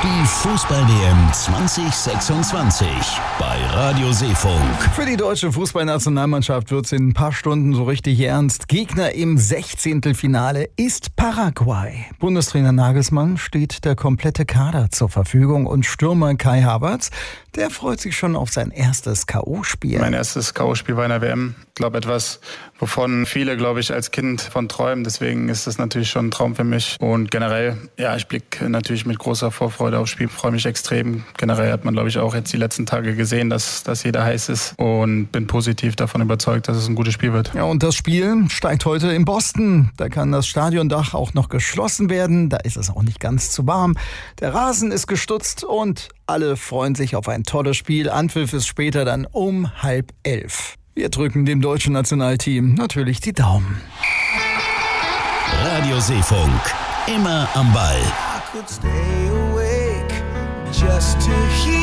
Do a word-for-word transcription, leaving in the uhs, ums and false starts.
Die Fußball-W M zwanzig sechsundzwanzig bei Radio Seefunk. Für die deutsche Fußballnationalmannschaft wird es in ein paar Stunden so richtig ernst. Gegner im Sechzehntelfinale ist Paraguay. Bundestrainer Nagelsmann steht der komplette Kader zur Verfügung und Stürmer Kai Havertz, der freut sich schon auf sein erstes K O-Spiel. Mein erstes K O-Spiel war in der W M. Ich glaube, etwas, wovon viele, glaube ich, als Kind von träumen. Deswegen ist das natürlich schon ein Traum für mich. Und generell, ja, ich blicke natürlich mit großer Vorfreude aufs Spiel, freue mich extrem. Generell hat man, glaube ich, auch jetzt die letzten Tage gesehen, dass, dass jeder heiß ist und bin positiv davon überzeugt, dass es ein gutes Spiel wird. Ja, und das Spiel steigt heute in Boston. Da kann das Stadiondach auch noch geschlossen werden. Da ist es auch nicht ganz zu warm. Der Rasen ist gestutzt und alle freuen sich auf ein tolles Spiel. Anpfiff ist später dann um halb elf. Wir drücken dem deutschen Nationalteam natürlich die Daumen. Radio Seefunk, immer am Ball. Just to hear